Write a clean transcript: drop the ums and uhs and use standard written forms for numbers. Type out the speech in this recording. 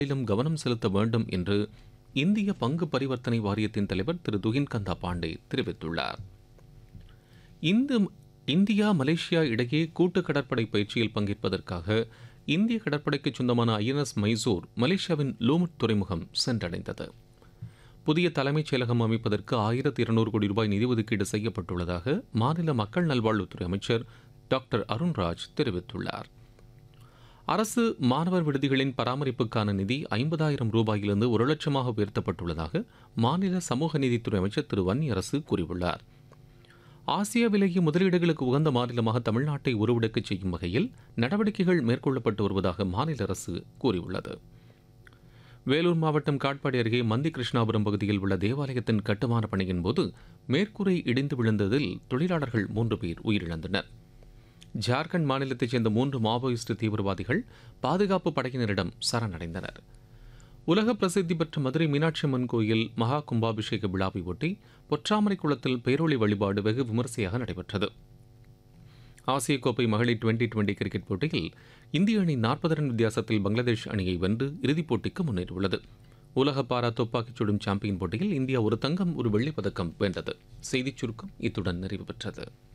மேலும் கவனம் செலுத்த வேண்டும் என்று இந்திய பங்கு பரிவர்த்தனை வாரியத்தின் தலைவர் திரு துகின்கந்தா பாண்டே தெரிவித்துள்ளார். இந்தியா மலேசியா இடையே கூட்டு கடற்படை பயிற்சியில் பங்கேற்பதற்காக இந்திய கடற்படைக்கு சொந்தமான INS மைசூர் மலேசியாவின் லூமுட் துறைமுகம் சென்றடைந்தது. புதிய தலைமைச் செயலகம் அமைப்பதற்கு 1200 கோடி ரூபாய் நிதி ஒதுக்கீடு செய்யப்பட்டுள்ளதாக மாநில மக்கள் நல்வாழ்வுத்துறை அமைச்சர் டாக்டர் அருண்ராஜ் தெரிவித்துள்ளார். அரசு மாணவர் விடுதிகளின் பராமரிப்புக்கான நிதி 50,000 ரூபாயிலிருந்து 1,00,000 உயர்த்தப்பட்டுள்ளதாக மாநில சமூக நீதித்துறை அமைச்சர் திரு வன்னியரசு கூறியுள்ளார். ஆசியாவிலேயே முதலீடுகளுக்கு உகந்த மாநிலமாக தமிழ்நாட்டை உருவெடுக்கச் செய்யும் வகையில் நடவடிக்கைகள் மேற்கொள்ளப்பட்டு வருவதாக மாநில அரசு கூறியுள்ளது. வேலூர் மாவட்டம் காட்பாடி அருகே மந்தி கிருஷ்ணாபுரம் பகுதியில் உள்ள தேவாலயத்தின் கட்டுமான பணியின் போது மேற்கூரை இடிந்து விழுந்ததில் தொழிலாளர்கள் 3 பேர் உயிரிழந்தனர். ஜார்க்கண்ட் மாநிலத்தைச் சேர்ந்த 3 மாவோயிஸ்ட் தீவிரவாதிகள் பாதுகாப்பு படையினரிடம் சரணடைந்தனர். உலக பிரசித்தி பெற்ற மதுரை மீனாட்சி அம்மன் கோயில் மகா கும்பாபிஷேக விழாவை ஒட்டி பொற்றாமரை குளத்தில் பேரொளி வழிபாடு வெகு விமரிசையாக நடைபெற்றது. ஆசிய கோப்பை மகளிர் 2020 கிரிக்கெட் போட்டியில் இந்திய அணி 40 ரன் வித்தியாசத்தில் பங்களாதேஷ் அணியை வென்று இறுதிப் போட்டிக்கு முன்னேறியுள்ளது. உலக பாரா துப்பாக்கிச் சுடும் சாம்பியன் போட்டியில் இந்தியா 1 தங்கம் 1 வெள்ளிப் பதக்கம் வென்றது. செய்திச் சுருக்கம் இத்துடன் நிறைவு பெற்றது.